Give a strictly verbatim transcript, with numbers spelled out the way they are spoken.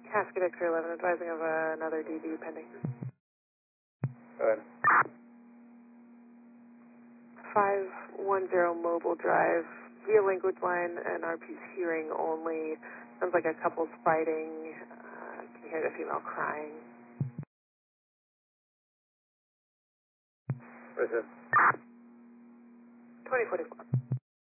Casket X-ray eleven, advising of uh, another D V pending. Go ahead. five one zero Mobile Drive, via language line, and R P's hearing only. Sounds like a couple's fighting. Uh, can you hear the female crying? What is it? twenty forty-four.